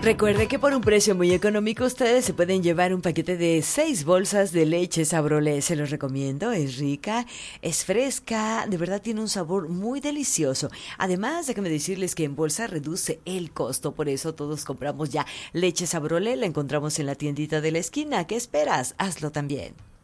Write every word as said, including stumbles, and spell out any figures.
Recuerde que por un precio muy económico ustedes se pueden llevar un paquete de seis bolsas de leche Sabrolé. Se los recomiendo, es rica, es fresca, de verdad tiene un sabor muy delicioso. Además, déjame decirles que en bolsa reduce el costo, por eso todos compramos ya leche Sabrolé, la encontramos en la tiendita de la esquina. ¿Qué esperas? Hazlo también.